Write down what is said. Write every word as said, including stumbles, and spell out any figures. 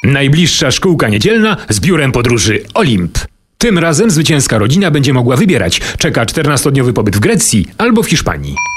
Najbliższa szkółka niedzielna z biurem podróży Olimp. Tym razem zwycięska rodzina będzie mogła wybierać, czeka czternastodniowy pobyt w Grecji albo w Hiszpanii.